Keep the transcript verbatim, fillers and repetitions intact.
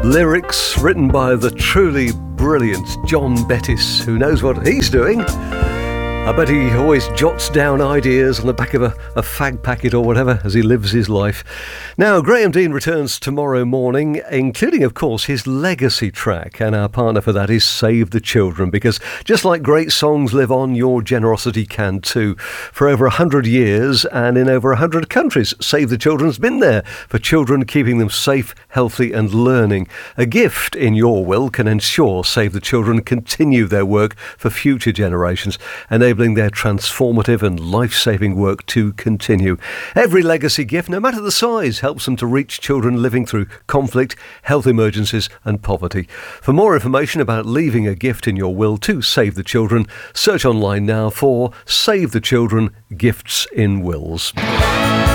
Lyrics written by the truly brilliant John Bettis, who knows what he's doing. I bet he always jots down ideas on the back of a, a fag packet or whatever as he lives his life. Now, Graham Dean returns tomorrow morning, including, of course, his legacy track. And our partner for that is Save the Children, because just like great songs live on, your generosity can too. For over one hundred years and in over one hundred countries, Save the Children's been there for children, keeping them safe, healthy and learning. A gift in your will can ensure Save the Children continue their work for future generations, enabling their transformative and life-saving work to continue. Every legacy gift, no matter the size, helps them to reach children living through conflict, health emergencies and poverty. For more information about leaving a gift in your will to Save the Children, search online now for Save the Children Gifts in Wills.